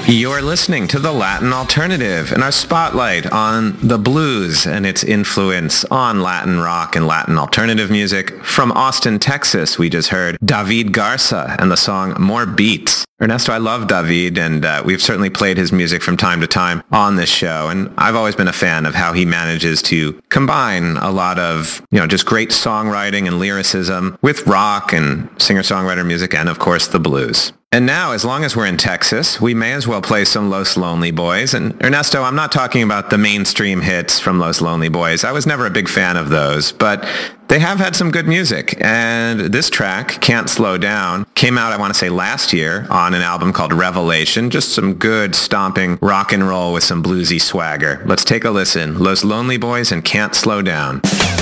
You're listening to The Latin Alternative and our spotlight on the blues and its influence on Latin rock and Latin alternative music. From Austin, Texas, we just heard David Garza and the song More Beats. Ernesto, I love David, and we've certainly played his music from time to time on this show, and I've always been a fan of how he manages to combine a lot of, just great songwriting and lyricism with rock and singer-songwriter music and, of course, the blues. And now, as long as we're in Texas, we may as well play some Los Lonely Boys. And Ernesto, I'm not talking about the mainstream hits from Los Lonely Boys. I was never a big fan of those, but they have had some good music. And this track, Can't Slow Down, came out, I want to say, last year on an album called Revelation. Just some good stomping rock and roll with some bluesy swagger. Let's take a listen. Los Lonely Boys and Can't Slow Down.